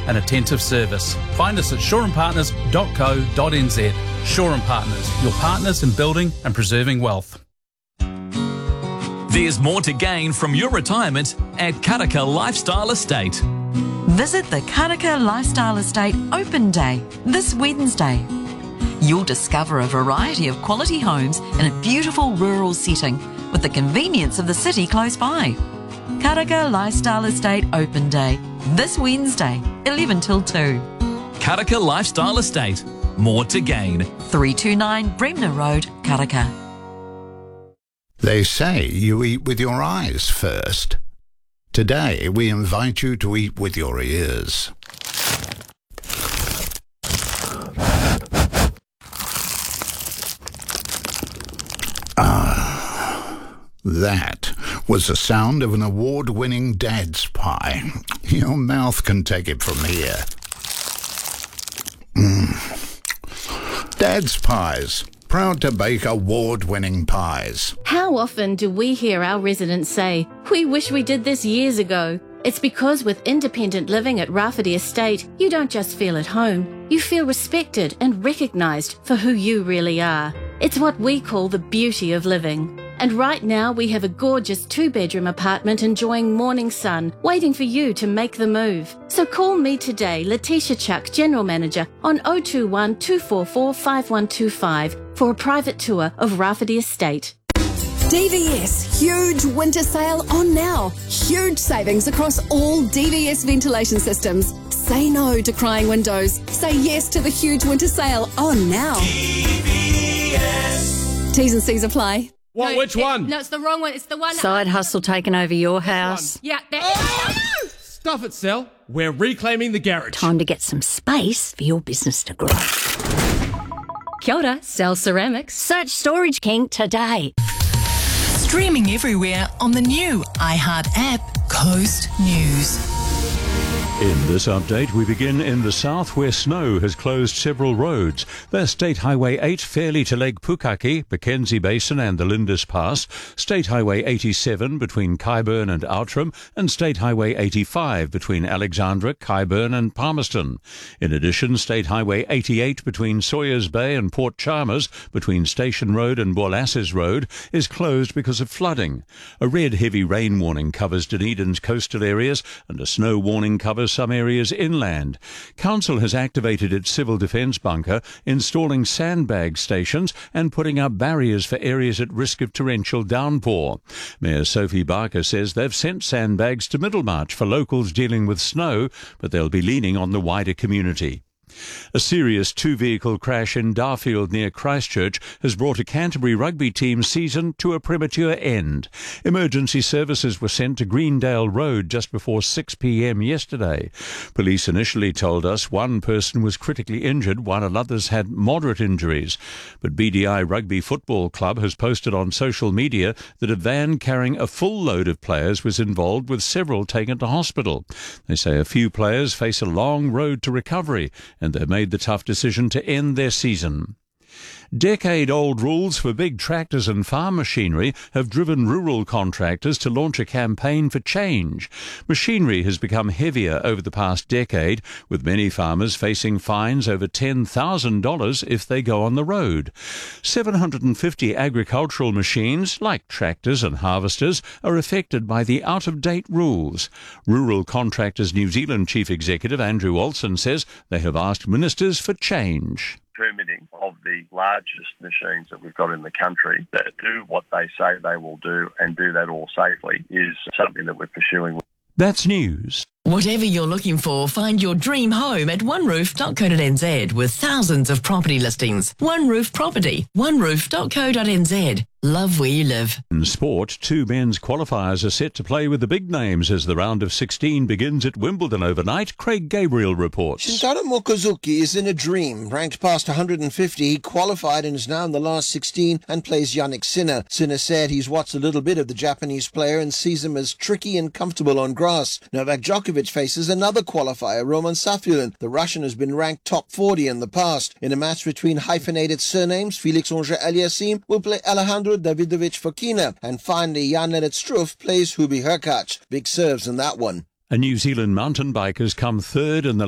and attentive service. Find us at shoreandpartners.co.nz. Shore and Partners, your partners in building and preserving wealth. There's more to gain from your retirement at Karaka Lifestyle Estate. Visit the Karaka Lifestyle Estate Open Day this Wednesday. You'll discover a variety of quality homes in a beautiful rural setting with the convenience of the city close by. Karaka Lifestyle Estate Open Day this Wednesday, 11 till 2. Karaka Lifestyle Estate. More to gain. 329 Bremner Road, Karaka. They say you eat with your eyes first. Today, we invite you to eat with your ears. That was the sound of an award-winning Dad's pie. Your mouth can take it from here. Dad's Pies, proud to bake award-winning pies. How often do we hear our residents say, "We wish we did this years ago"? It's because with independent living at Rafferty Estate, you don't just feel at home, you feel respected and recognised for who you really are. It's what we call the beauty of living. And right now we have a gorgeous 2-bedroom apartment enjoying morning sun, waiting for you to make the move. So call me today, Letitia Chuck, General Manager, on 021 244 5125 for a private tour of Rafferty Estate. DVS, huge winter sale on now. Huge savings across all DVS ventilation systems. Say no to crying windows. Say yes to the huge winter sale on now. DVS. T's and C's apply. What? Which one? No, it's the wrong one. It's the one. Side hustle taking over your house. Yeah. Stuff it, Sal. We're reclaiming the garage. Time to get some space for your business to grow. Kia ora, Sal Ceramics. Search Storage King today. Streaming everywhere on the new iHeart app, Coast News. In this update, we begin in the south where snow has closed several roads. They're State Highway 8 fairly to Lake Pukaki, Mackenzie Basin and the Lindis Pass, State Highway 87 between Kyburn and Outram, and State Highway 85 between Alexandra, Kyburn and Palmerston. In addition, State Highway 88 between Sawyers Bay and Port Chalmers, between Station Road and Borlasses Road, is closed because of flooding. A red heavy rain warning covers Dunedin's coastal areas and a snow warning covers some areas inland. Council has activated its civil defence bunker, installing sandbag stations and putting up barriers for areas at risk of torrential downpour. Mayor Sophie Barker says they've sent sandbags to Middlemarch for locals dealing with snow, but they'll be leaning on the wider community. A serious 2-vehicle crash in Darfield near Christchurch has brought a Canterbury rugby team season to a premature end. Emergency services were sent to Greendale Road just before 6 p.m. yesterday. Police initially told us one person was critically injured while others had moderate injuries. But BDI Rugby Football Club has posted on social media that a van carrying a full load of players was involved, with several taken to hospital. They say a few players face a long road to recovery, and they've made the tough decision to end their season. Decade-old rules for big tractors and farm machinery have driven rural contractors to launch a campaign for change. Machinery has become heavier over the past decade, with many farmers facing fines over $10,000 if they go on the road. 750 agricultural machines, like tractors and harvesters, are affected by the out-of-date rules. Rural Contractors New Zealand Chief Executive Andrew Olsen says they have asked ministers for change. Permitting of the largest machines that we've got in the country that do what they say they will do and do that all safely is something that we're pursuing. That's news. Whatever you're looking for, find your dream home at oneroof.co.nz with thousands of property listings. One Roof Property, oneroof.co.nz. Love where you live. In sport, 2 men's qualifiers are set to play with the big names as the round of 16 begins at Wimbledon overnight. Craig Gabriel reports. Shintaro Mokozuki is in a dream. Ranked past 150, he qualified and is now in the last 16 and plays Yannick Sinner. Sinner said he's watched a little bit of the Japanese player and sees him as tricky and comfortable on grass. Novak Djokovic faces another qualifier, Roman Safulin. The Russian has been ranked top 40 in the past. In a match between hyphenated surnames, Felix Auger-Aliassime will play Alejandro Davidovich Fokina, and finally Jan-Lennart Struff plays Hubi Hurkacz. Big serves in that one. A New Zealand mountain biker's come third in the